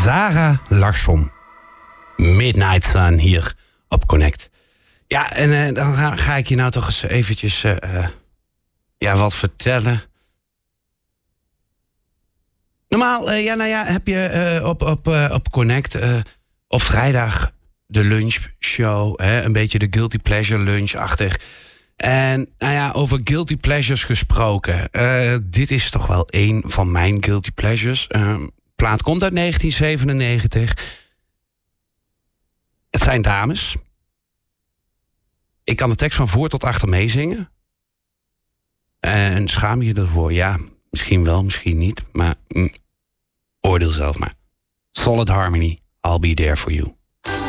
Zara Larsson. Midnight Sun hier op Connect. Ja, en dan ga ik je nou toch eens eventjes wat vertellen. Normaal, heb je op Connect op vrijdag de lunchshow. Een beetje de guilty pleasure lunchachtig. En over guilty pleasures gesproken. Dit is toch wel een van mijn guilty pleasures. Plaat komt uit 1997. Het zijn dames. Ik kan de tekst van voor tot achter meezingen. En schaam je ervoor? Ja, misschien wel, misschien niet. Maar oordeel zelf maar. Solid Harmony, I'll Be There For You.